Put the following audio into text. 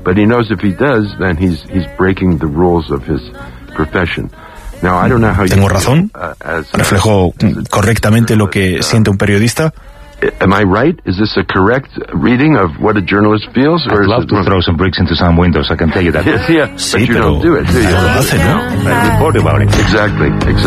But he knows if he does, then he's breaking the rules of his profession. Now, I don't know how ¿Tengo razón? ¿Reflejo correctamente lo que siente un periodista? Am I right? Is this a correct reading of what a journalist feels? I'd love to throw some bricks into some windows, I can tell you that. Yeah, Sí, but you pero don't do it, do you? no lo hace, ¿no? I report about it. Exactly.